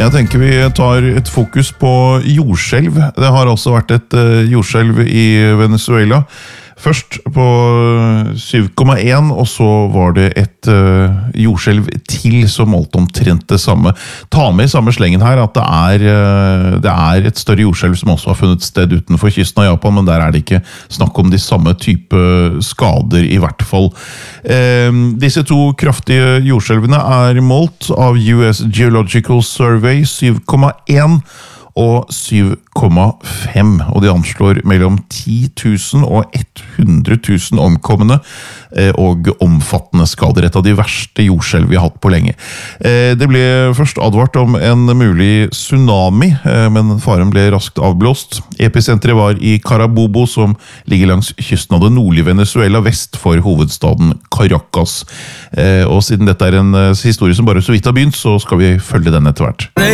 Jeg tenker vi tar et fokus på jordskjelv. Det har også vært et jordskjelv i Venezuela. Først på 7,1, og så var det et jordskjelv til som målte omtrent det samme. Ta med i samme slengen her at det er et større jordskjelv som også har funnet sted utenfor kysten av Japan, men der er det ikke snakk om de samme type skader i hvert fall. Disse to kraftige jordskjelvene er målt av US Geological Survey 7,1 og 7,5, og de anslår mellom 10 000 og 100 000 omkomne og omfattende skader. Et av de verste jordskjelv vi har hatt på lenge. Det ble først advart om en mulig tsunami, men faren ble raskt avblåst. Episenteret var i Carabobo, som ligger langs kysten av det nordlige Venezuela, vest for hovedstaden Caracas. Og siden dette er en historie som bare så vidt har begynt, så skal vi følge den etter hvert.